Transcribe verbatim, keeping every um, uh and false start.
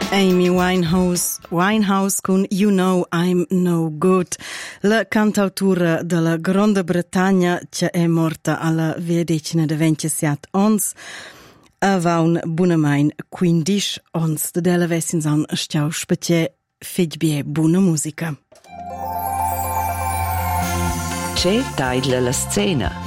Amy Winehouse, Winehouse con You Know I'm No Good, la cantautura della Grande Bretagna che è morta alla viadecina de ventiesiat ons, aveva un bunamain quindisch ons, de della vessins an stiau specie fetg bie buna musica. C'è taidla la scena.